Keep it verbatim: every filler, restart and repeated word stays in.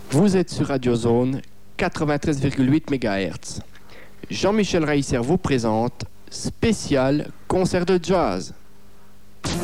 Vous êtes sur Radio Zone quatre-vingt-treize virgule huit mégahertz. Jean-Michel Raisser vous présente Spécial concert de jazz.